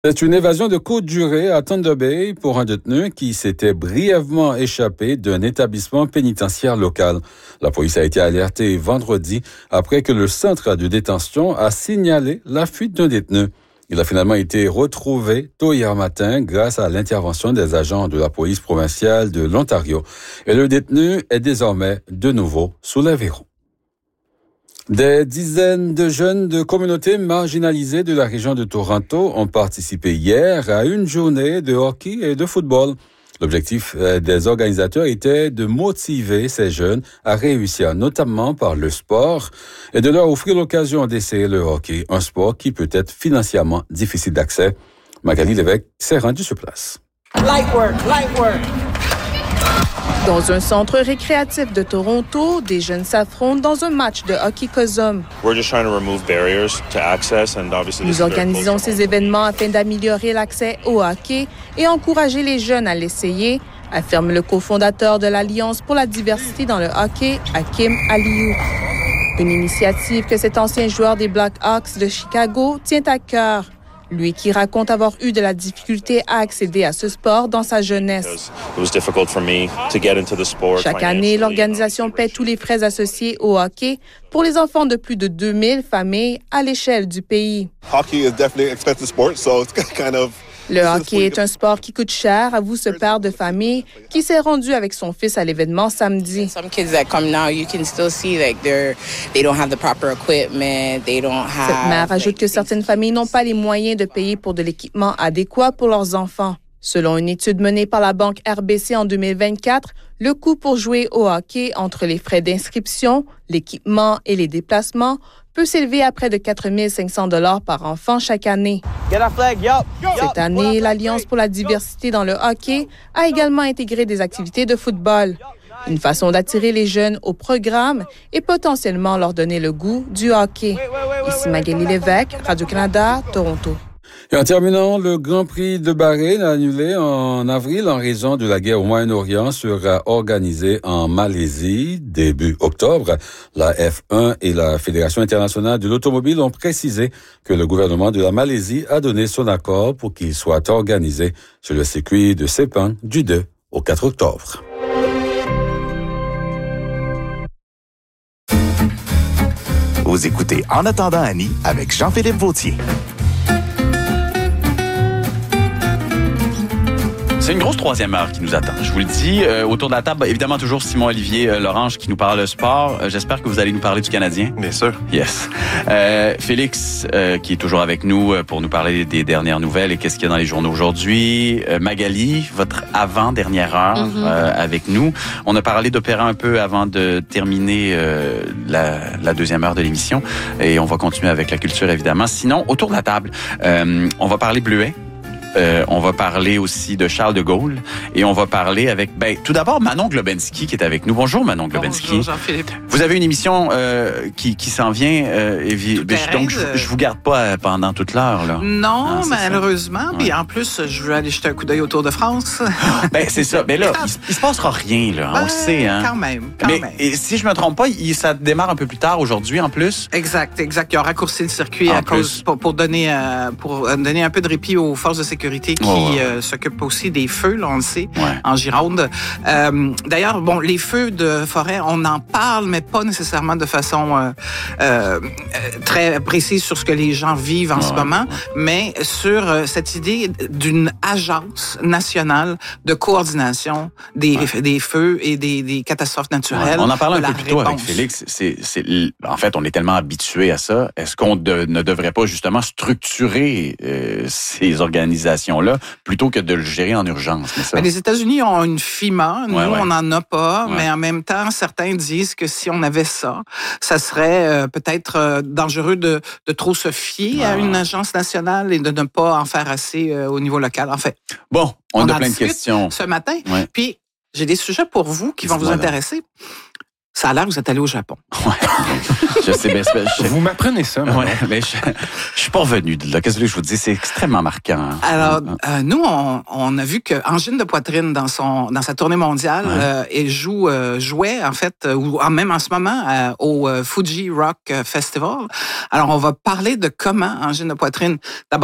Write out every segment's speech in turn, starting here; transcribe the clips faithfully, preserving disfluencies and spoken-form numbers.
C'est une évasion de courte durée à Thunder Bay pour un détenu qui s'était brièvement échappé d'un établissement pénitentiaire local. La police a été alertée vendredi après que le centre de détention a signalé la fuite d'un détenu. Il a finalement été retrouvé tôt hier matin grâce à l'intervention des agents de la police provinciale de l'Ontario. Et le détenu est désormais de nouveau sous les verrous. Des dizaines de jeunes de communautés marginalisées de la région de Toronto ont participé hier à une journée de hockey et de football. L'objectif des organisateurs était de motiver ces jeunes à réussir, notamment par le sport, et de leur offrir l'occasion d'essayer le hockey, un sport qui peut être financièrement difficile d'accès. Magali Lévesque s'est rendue sur place. Light work, light work. Dans un centre récréatif de Toronto, des jeunes s'affrontent dans un match de hockey cosum. Nous organisons ces événements afin d'améliorer l'accès au hockey et encourager les jeunes à l'essayer, affirme le cofondateur de l'Alliance pour la diversité dans le hockey, Hakim Aliou. Une initiative que cet ancien joueur des Blackhawks de Chicago tient à cœur. Lui qui raconte avoir eu de la difficulté à accéder à ce sport dans sa jeunesse. Chaque année, l'organisation paie tous les frais associés au hockey pour les enfants de plus de deux mille familles à l'échelle du pays. Le hockey est un sport qui coûte cer, avoue ce père de famille qui s'est rendu avec son fils à l'événement samedi. Cette mère ajoute que certaines familles n'ont pas les moyens de payer pour de l'équipement adéquat pour leurs enfants. Selon une étude menée par la banque R B C en deux mille vingt-quatre, le coût pour jouer au hockey entre les frais d'inscription, l'équipement et les déplacements peut s'élever à près de quatre mille cinq cents dollars par enfant chaque année. Cette année, l'Alliance pour la diversité dans le hockey a également intégré des activités de football. Une façon d'attirer les jeunes au programme et potentiellement leur donner le goût du hockey. Ici Magali Lévesque, Radio-Canada, Toronto. Et en terminant, le Grand Prix de Bahreïn annulé en avril en raison de la guerre au Moyen-Orient sera organisé en Malaisie début octobre. La F un et la Fédération internationale de l'automobile ont précisé que le gouvernement de la Malaisie a donné son accord pour qu'il soit organisé sur le circuit de Sepang du deux au quatre octobre. Vous écoutez En attendant Annie avec Jean-Philippe Vautier. C'est une grosse troisième heure qui nous attend. Je vous le dis, euh, autour de la table, évidemment toujours Simon-Olivier euh, Lorange qui nous parle de sport. Euh, j'espère que vous allez nous parler du Canadien. Bien sûr. Yes. Euh, Félix, euh, qui est toujours avec nous euh, pour nous parler des dernières nouvelles et qu'est-ce qu'il y a dans les journaux aujourd'hui. Euh, Magali, votre avant-dernière heure mm-hmm. euh, avec nous. On a parlé d'opéra un peu avant de terminer euh, la, la deuxième heure de l'émission et on va continuer avec la culture, évidemment. Sinon, autour de la table, euh, on va parler Bleuet. Euh, on va parler aussi de Charles de Gaulle et on va parler avec, ben, tout d'abord, Manon Globensky qui est avec nous. Bonjour, Manon Globensky. Bonjour, Jean-Philippe. Vous avez une émission euh, qui, qui s'en vient, euh, et, ben, donc je, je vous garde pas pendant toute l'heure, là. Non, ah, malheureusement. Puis ouais. En plus, je veux aller jeter un coup d'œil au Tour de France. Ben, c'est ça. Mais là, il, il se passera rien, là. Ben, on le sait, hein. Quand même, quand Mais même. Et si je me trompe pas, il, ça démarre un peu plus tard aujourd'hui, en plus. Exact, exact. Ils ont raccourci le circuit en à cause, pour, pour donner, euh, pour donner un peu de répit aux forces de sécurité qui, oh, ouais. Euh, s'occupe aussi des feux, là, on le sait, ouais. en Gironde. Euh, d'ailleurs, bon, les feux de forêt, on en parle, mais pas nécessairement de façon euh, euh, très précise sur ce que les gens vivent en ouais, ce moment, ouais. mais sur euh, cette idée d'une agence nationale de coordination des, ouais. des feux et des, des catastrophes naturelles. Ouais. On en parlait un peu plus tôt réponse. avec Félix. C'est, c'est, en fait, on est tellement habitué à ça. Est-ce qu'on de, ne devrait pas justement structurer euh, ces organisations là plutôt que de le gérer en urgence. Mais ça... mais les États-Unis ont une FEMA, nous, ouais, ouais. on n'en a pas, ouais. mais en même temps, certains disent que si on avait ça, ça serait euh, peut-être euh, dangereux de, de trop se fier ouais. à une agence nationale et de ne pas en faire assez euh, au niveau local. En fait, bon, on, on a en plein de questions ce matin. Ouais. Puis, j'ai des sujets pour vous qui vont vous intéresser. Ça a l'air que vous êtes allé au Japon. Ouais. Je sais bien. Je... Vous m'apprenez ça, ouais, mais je, je suis pas revenu de là. Qu'est-ce que je vous dis? C'est extrêmement marquant. Alors, euh, nous, on, on a vu que Angine de Poitrine, dans son dans sa tournée mondiale, ouais. euh, elle joue, euh, jouait, en fait, euh, ou même en ce moment, euh, au euh, Fuji Rock Festival. Alors, on va parler de comment Angine de Poitrine, d'abord,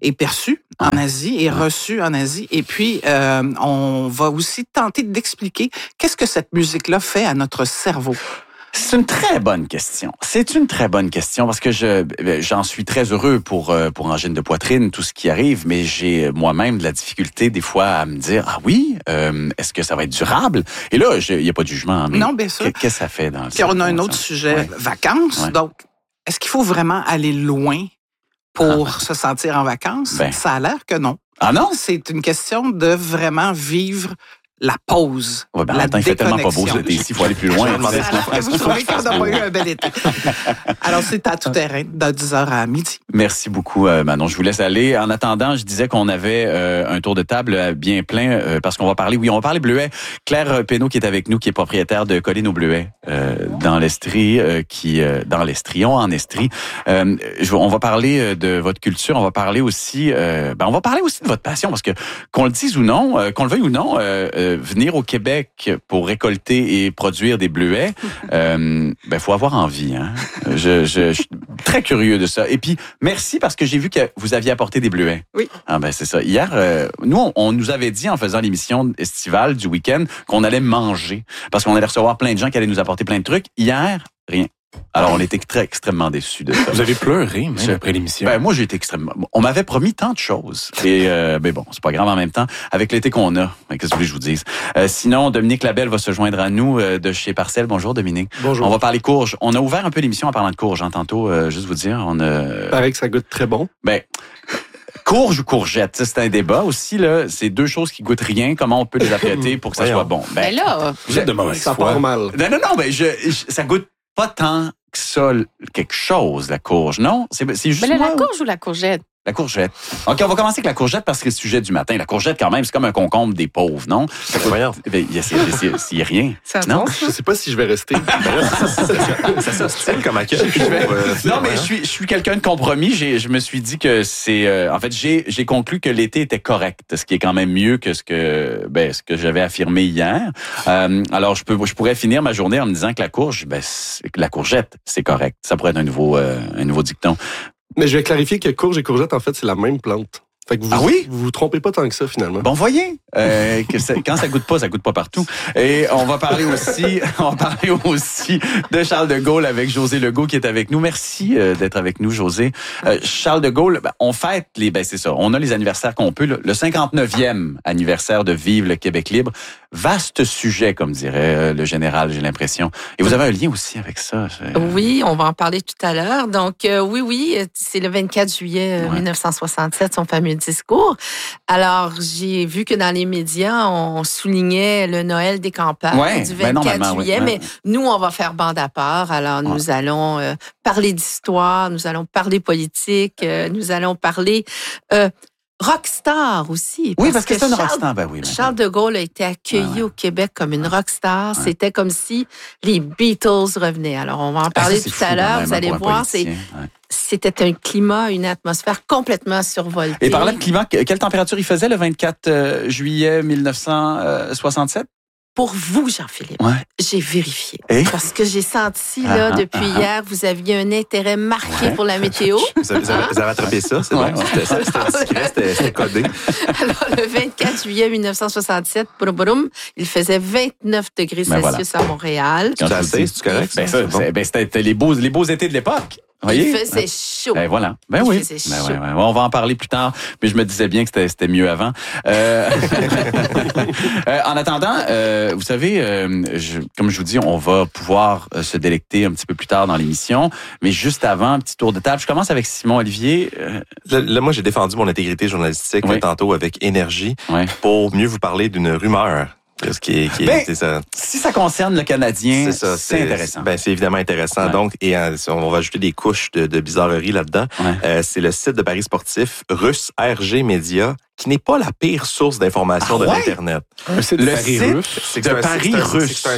est perçue en Asie et reçue en Asie. Et puis, euh, on va aussi tenter d'expliquer qu'est-ce que cette musique-là fait à notre cerveau. C'est une très bonne question. C'est une très bonne question parce que je j'en suis très heureux pour pour angine de poitrine, tout ce qui arrive, mais j'ai moi-même de la difficulté des fois à me dire ah oui, euh, est-ce que ça va être durable? Et là, il y a pas de jugement. Mais non, bien sûr. Qu'est-ce que ça fait dans le Puis on a un autre sujet, ouais. vacances. Ouais. Donc, est-ce qu'il faut vraiment aller loin pour ah. se sentir en vacances? Ben. Ça a l'air que non. Ah non? C'est une question de vraiment vivre la pause, ouais, ben, la attends, il fait tellement pas beau cet été ici, il faut aller plus loin. Alors que vous trouvez qu'on n'a pas eu un bel été. Alors, c'est à tout terrain, de dix heures à midi. Merci beaucoup, euh, Manon. Je vous laisse aller. En attendant, je disais qu'on avait euh, un tour de table bien plein euh, parce qu'on va parler, oui, on va parler bleuet. Claire Pénaud qui est avec nous, qui est propriétaire de Collines au Bleuet euh, dans l'Estrie, euh, qui euh, dans l'Estrion, en Estrie. Euh, je, on va parler de votre culture, on va parler aussi, euh, ben, on va parler aussi de votre passion parce que qu'on le dise ou non, euh, qu'on le veuille ou non, euh, euh, venir au Québec pour récolter et produire des bleuets, euh, ben faut avoir envie. Hein? Je, je, je suis très curieux de ça. Et puis merci parce que j'ai vu que vous aviez apporté des bleuets. Oui. Ah ben c'est ça. Hier, euh, nous on, on nous avait dit en faisant l'émission estivale du week-end qu'on allait manger parce qu'on allait recevoir plein de gens qui allaient nous apporter plein de trucs. Hier, rien. Alors, on était très extrêmement déçus de ça. Vous avez pleuré, même, je, après l'émission. Ben, moi, j'ai été extrêmement... On m'avait promis tant de choses. Et, euh, ben bon, c'est pas grave en même temps. Avec l'été qu'on a, qu'est-ce que vous voulez que je vous dise? Euh, sinon, Dominique Labelle va se joindre à nous euh, de chez Parcelle. Bonjour, Dominique. Bonjour. On va parler courges. On a ouvert un peu l'émission en parlant de courges, hein, tantôt, euh, juste vous dire. On a... Paraît que ça goûte très bon. Ben... Courge ou courgette, c'est un débat aussi là. C'est deux choses qui goûtent rien. Comment on peut les apprêter pour que ça soit bon? Ben, ben là, vous êtes de mauvaise foi. Ça part mal. Non, non, non. Ben je, je, ça goûte pas tant que ça quelque chose la courge. Non, c'est, c'est juste. Ben là, moi, la courge ou la courgette? La courgette. OK, on va commencer avec la courgette parce que c'est le sujet du matin. La courgette, quand même, c'est comme un concombre des pauvres, non? Voyons. Ben, il y a, c'est, c'est, c'est, y a rien. Ça non? Je sais pas si je vais rester. C'est ça, style comme accueil. Non, mais je suis, je suis quelqu'un de compromis. J'ai, je me suis dit que c'est, euh, en fait, j'ai, j'ai conclu que l'été était correct, ce qui est quand même mieux que ce que, ben, ce que j'avais affirmé hier. Euh, alors, je peux, je pourrais finir ma journée en me disant que la courge, ben, la courgette, c'est correct. Ça pourrait être un nouveau, euh, un nouveau dicton. Mais je vais clarifier que courge et courgette, en fait, c'est la même plante. Fait que vous, ah oui? Vous vous trompez pas tant que ça, finalement. Bon, voyez, euh, que ça, quand ça goûte pas, ça goûte pas partout. Et on va parler aussi, on va parler aussi de Charles de Gaulle avec José Legault qui est avec nous. Merci euh, d'être avec nous, José. Euh, Charles de Gaulle, ben, on fête les, ben c'est ça, on a les anniversaires qu'on peut. Le, le cinquante-neuvième anniversaire de Vive le Québec libre. Vaste sujet, comme dirait euh, le général, j'ai l'impression. Et vous avez un lien aussi avec ça. Je... Oui, on va en parler tout à l'heure. Donc, euh, oui, oui, c'est le vingt-quatre juillet ouais. dix-neuf cent soixante-sept, son fameux discours. Alors, j'ai vu que dans les médias, on soulignait le Noël des campagnes ouais, du vingt-quatre ben juillet, ouais, mais ouais. nous, on va faire bande à part. Alors, nous ouais. allons euh, parler d'histoire, nous allons parler politique, euh, nous allons parler... Euh, rockstar aussi. Oui, parce que, que c'est une Charles, rockstar, ben oui. Charles de Gaulle a été accueilli ah ouais. au Québec comme une rockstar. Ouais. C'était comme si les Beatles revenaient. Alors, on va en parler ah, ça, tout à l'heure. Vous allez voir, c'est, ouais. c'était un climat, une atmosphère complètement survoltée. Et parlant de climat, quelle température il faisait le vingt-quatre juillet dix-neuf cent soixante-sept? Pour vous, Jean-Philippe, ouais. j'ai vérifié. Et? Parce que j'ai senti, là, ah, depuis ah, hier, vous aviez un intérêt marqué ouais. pour la météo. Vous avez, hein? vous avez attrapé ça, c'est ouais. bon. C'était, c'était, c'était, c'était, c'était codé. Alors, le vingt-quatre juillet dix-neuf cent soixante-sept, boum, boum, il faisait vingt-neuf degrés ben Celsius voilà. à Montréal. Quand tu sais, c'est correct? Ben, ça, bon. ben, c'était les beaux, les beaux étés de l'époque. Voyez? Il faisait chaud. Ben voilà. Ben il oui. faisait ben chaud. Ouais, ouais. On va en parler plus tard, mais je me disais bien que c'était, c'était mieux avant. Euh... euh, en attendant, euh, vous savez, euh, je, comme je vous dis, on va pouvoir euh, se délecter un petit peu plus tard dans l'émission, mais juste avant, un petit tour de table. Je commence avec Simon Olivier. Euh... Là, là, moi, j'ai défendu mon intégrité journalistique oui. tantôt avec énergie oui. pour mieux vous parler d'une rumeur. Ce qui est, qui est, ben, c'est ça. Si ça concerne le Canadien, c'est, ça, c'est, c'est intéressant. Ben, c'est évidemment intéressant. Ouais. Donc, et euh, on va ajouter des couches de, de bizarreries là-dedans. Ouais. Euh, c'est le site de paris sportif russe R G Media, qui n'est pas la pire source d'information ah, de ouais? l'Internet. Un site de le Paris site russe. C'est de Paris russe. C'est un site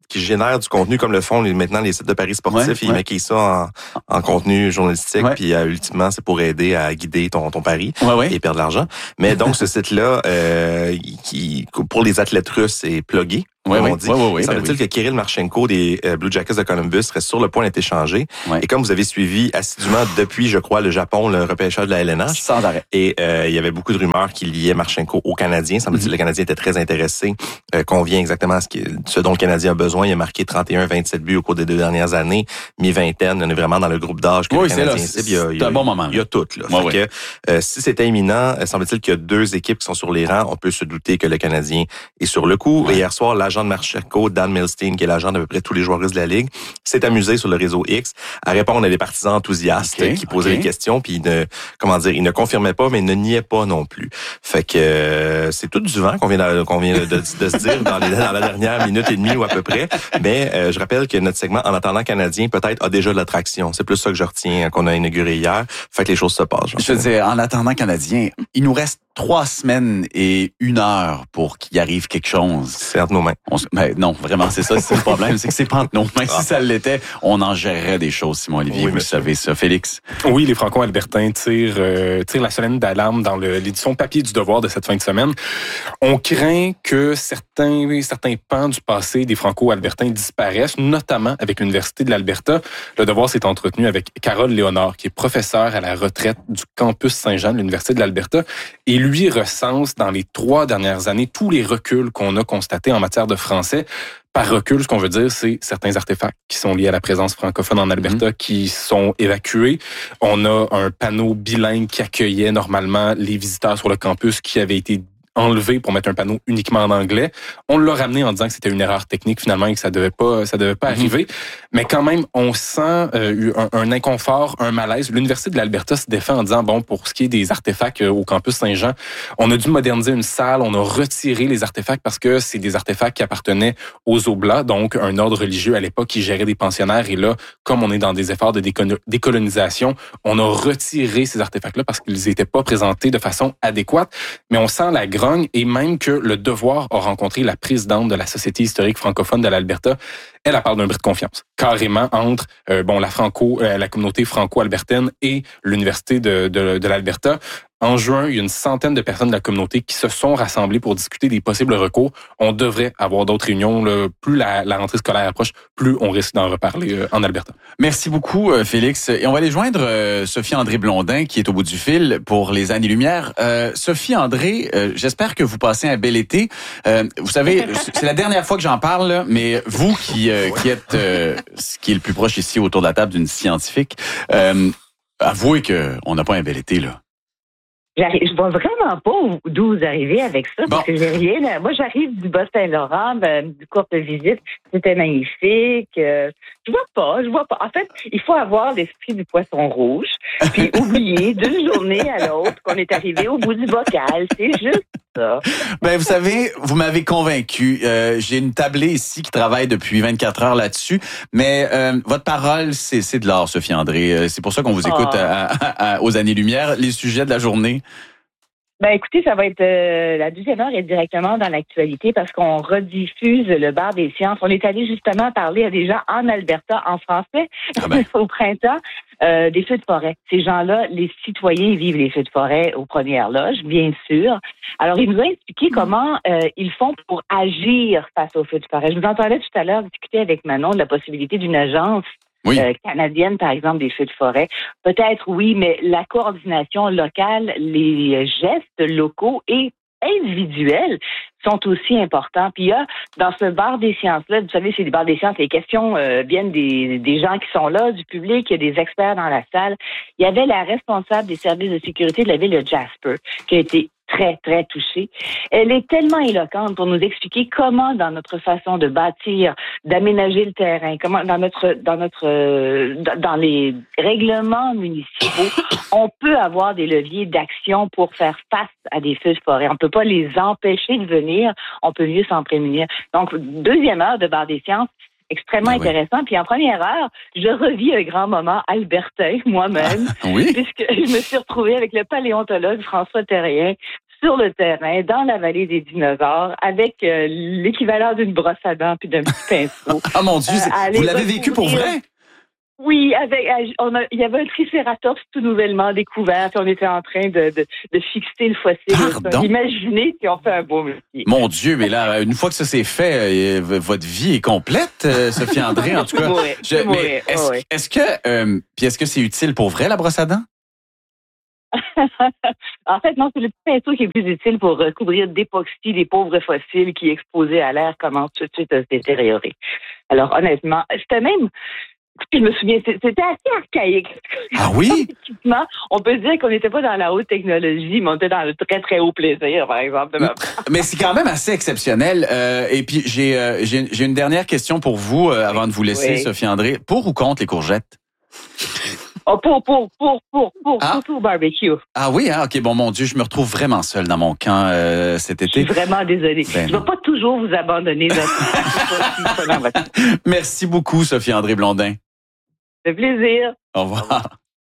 qui génèrent du contenu comme le font maintenant les sites de paris sportifs. Ouais, ils ouais. maquillent ça en, en contenu journalistique, ouais. puis euh, ultimement, c'est pour aider à guider ton, ton pari ouais, ouais. et perdre de l'argent. Mais donc, ce site-là, euh, qui pour les athlètes russes, est plugué. Oui, on oui, dit. oui, oui, oui, semble-t-il ben oui. que Kirill Marchenko des euh, Blue Jackets de Columbus serait sur le point d'être échangé. Ouais. Et comme vous avez suivi assidûment depuis, je crois, le Japon, le repêchage de la L N H. Sans arrêt. Et euh, il y avait beaucoup de rumeurs qui liaient Marchenko au Canadien. Semble-t-il mm-hmm. que le Canadien était très intéressé, euh, convient exactement ce, qui, ce dont le Canadien a besoin. Il a marqué trente et un vingt-sept buts au cours des deux dernières années, mi-vingtaine. On est vraiment dans le groupe d'âge que oui, le Canadien c'est, là, cible. Il y a, c'est il y a, un bon moment. Il y a tout. Là. Ouais, ouais. Que, euh, si c'était imminent, semble-t-il qu'il y a deux équipes qui sont sur les rangs. On peut se douter que le Canadien est sur le coup. Ouais. Et hier soir, l'agent de Marchenko, Dan Milstein, qui est l'agent d'à peu près tous les joueurs russes de la Ligue, s'est amusé sur le réseau X à répondre à des partisans enthousiastes okay, qui posaient okay. des questions, puis il ne, comment dire, il ne confirmait pas, mais il ne niait pas non plus. Fait que euh, c'est tout du vent qu'on vient, de, qu'on vient de, de, de se dire dans, les, dans la dernière minute et demie ou à peu près. Mais euh, je rappelle que notre segment En attendant Canadien peut-être a déjà de l'attraction. C'est plus ça que je retiens qu'on a inauguré hier. Fait que les choses se passent. Je veux dire, En attendant Canadien, il nous reste trois semaines et une heure pour qu'il arrive quelque chose. C'est entre nos mains. On, ben non, vraiment, c'est ça, c'est le problème, c'est que c'est pas entre nos mains. Ah. Si ça l'était, on en gérerait des choses, Simon Olivier, oui, vous monsieur. savez ça. Félix? Oui, les Franco-Albertains tirent, euh, tirent la sonnette d'alarme dans le, l'édition papier du Devoir de cette fin de semaine. On craint que certains, certains pans du passé des Franco-Albertains disparaissent, notamment avec l'Université de l'Alberta. Le Devoir s'est entretenu avec Carole Léonard, qui est professeure à la retraite du campus Saint-Jean de l'Université de l'Alberta, et lui recense dans les trois dernières années tous les reculs qu'on a constatés en matière de français. Par recul, ce qu'on veut dire, c'est certains artefacts qui sont liés à la présence francophone en Alberta mmh. qui sont évacués. On a un panneau bilingue qui accueillait normalement les visiteurs sur le campus qui avait été enlevé pour mettre un panneau uniquement en anglais. On l'a ramené en disant que c'était une erreur technique finalement et que ça devait pas, ça devait pas mmh. arriver. Mais quand même, on sent euh, un, un inconfort, un malaise. L'Université de l'Alberta se défend en disant, bon, pour ce qui est des artefacts euh, au campus Saint-Jean, on a dû moderniser une salle, on a retiré les artefacts parce que c'est des artefacts qui appartenaient aux Oblats, donc un ordre religieux à l'époque qui gérait des pensionnaires. Et là, comme on est dans des efforts de décol- décolonisation, on a retiré ces artefacts-là parce qu'ils n'étaient pas présentés de façon adéquate. Mais on sent la et même que le Devoir a rencontré la présidente de la Société historique francophone de l'Alberta. Elle, elle parle d'un bris de confiance, carrément, entre euh, bon la franco, euh, la communauté franco-albertaine et l'Université de, de, de l'Alberta. En juin, il y a une centaine de personnes de la communauté qui se sont rassemblées pour discuter des possibles recours. On devrait avoir d'autres réunions. Là. Plus la, la rentrée scolaire approche, plus on risque d'en reparler euh, en Alberta. Merci beaucoup, euh, Félix. Et on va aller joindre euh, Sophie-André Blondin, qui est au bout du fil pour les Années-Lumière. Euh, Sophie-André, euh, j'espère que vous passez un bel été. Euh, vous savez, c'est la dernière fois que j'en parle, là, mais vous qui, euh, qui êtes euh, ce qui est le plus proche ici autour de la table d'une scientifique, euh, avouez qu'on n'a pas un bel été, là. J'arrive, je vois vraiment pas d'où vous arrivez avec ça, parce bon. que j'ai rien. Moi, j'arrive du Bas-Saint-Laurent, ben, du courte visite. C'était magnifique. Euh, je vois pas, je vois pas. En fait, il faut avoir l'esprit du poisson rouge, puis oublier d'une journée à l'autre qu'on est arrivé au bout du bocal. C'est juste ça. Ben, vous savez, vous m'avez convaincu. Euh, j'ai une tablée ici qui travaille depuis vingt-quatre heures là-dessus, mais euh, votre parole, c'est, c'est de l'or, Sophie-André. C'est pour ça qu'on vous écoute oh. à, à, à, aux Années-Lumière. Les sujets de la journée? Ben écoutez, ça va être euh, la deuxième heure est directement dans l'actualité parce qu'on rediffuse le bar des sciences. On est allé justement parler à des gens en Alberta, en français, ah ben. au printemps, euh, des feux de forêt. Ces gens-là, les citoyens vivent les feux de forêt aux premières loges, bien sûr. Alors, ils nous ont expliqué comment euh, ils font pour agir face aux feux de forêt. Je vous entendais tout à l'heure discuter avec Manon de la possibilité d'une agence Oui. Euh, canadienne, par exemple, des feux de forêt. Peut-être, oui, mais la coordination locale, les gestes locaux et individuels sont aussi importants. Puis il y a, dans ce bar des sciences-là, vous savez, c'est le bar des sciences, les questions euh, viennent des, des gens qui sont là, du public, il y a des experts dans la salle. Il y avait la responsable des services de sécurité de la ville de Jasper, qui a été très, très touchée. Elle est tellement éloquente pour nous expliquer comment, dans notre façon de bâtir, d'aménager le terrain, comment, dans notre, dans notre, euh, dans les règlements municipaux, on peut avoir des leviers d'action pour faire face à des feux de forêt. On peut pas les empêcher de venir, on peut mieux s'en prémunir. Donc, deuxième heure de bar des sciences, extrêmement ah oui. intéressant. Puis en première heure, je revis un grand moment albertain moi-même, ah, oui? puisque je me suis retrouvée avec le paléontologue François Terrien sur le terrain, dans la vallée des dinosaures, avec euh, l'équivalent d'une brosse à dents puis d'un petit pinceau. Ah mon Dieu, euh, vous l'avez vécu pour vrai? Oui, avec on a, il y avait un tricératops tout nouvellement découvert, puis on était en train de, de, de fixer le fossile. Pardon? Imaginez si on fait un beau métier. Mon Dieu, mais là, une fois que ça s'est fait, euh, votre vie est complète, euh, Sophie André, en tout cas. Mourir, Je, mais mourir, est-ce, oui. est-ce que, euh, puis est-ce que c'est utile pour vrai la brosse à dents? En fait, non, c'est le petit pinceau qui est plus utile pour recouvrir d'époxy des pauvres fossiles qui, exposés à l'air, commencent tout de suite à se détériorer. Alors, honnêtement, c'était même... Je me souviens, c'était assez archaïque. Ah oui? On peut dire qu'on n'était pas dans la haute technologie, mais on était dans le très, très haut plaisir, par exemple. De mais c'est quand même assez exceptionnel. Euh, et puis, j'ai, euh, j'ai, j'ai une dernière question pour vous, euh, avant de vous laisser, oui. Sophie André. Pour ou contre les courgettes? Oh, pour, pour, pour, pour, pour, ah. surtout au barbecue. Ah oui, hein? OK, bon, mon Dieu, je me retrouve vraiment seul dans mon camp euh, cet été. Je suis vraiment désolée. Ben, je ne vais pas toujours vous abandonner. Merci beaucoup, Sophie André Blondin. Ça fait plaisir. Au revoir. Au revoir.